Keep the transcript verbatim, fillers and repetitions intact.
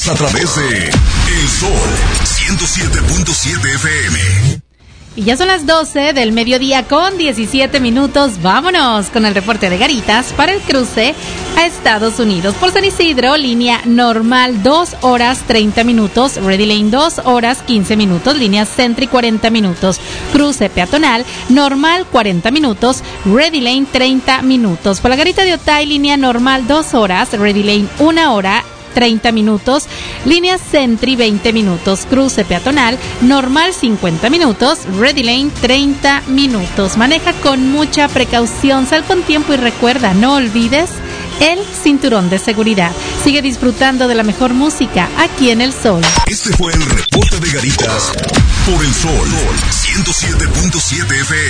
A través de El Sol ciento siete punto siete F M. Y ya son las doce del mediodía con diecisiete minutos. Vámonos con el reporte de Garitas para el cruce a Estados Unidos. Por San Isidro, línea normal dos horas treinta minutos, Ready Lane dos horas quince minutos, línea Sentry cuarenta minutos, cruce peatonal normal cuarenta minutos, Ready Lane treinta minutos. Por la Garita de Otay, línea normal dos horas, Ready Lane una hora treinta minutos, línea Sentry veinte minutos, cruce peatonal normal cincuenta minutos, Ready Lane treinta minutos. Maneja con mucha precaución, sal con tiempo y recuerda, no olvides el cinturón de seguridad. Sigue disfrutando de la mejor música aquí en El Sol. Este fue el reporte de Garitas por El Sol ciento siete punto siete F M.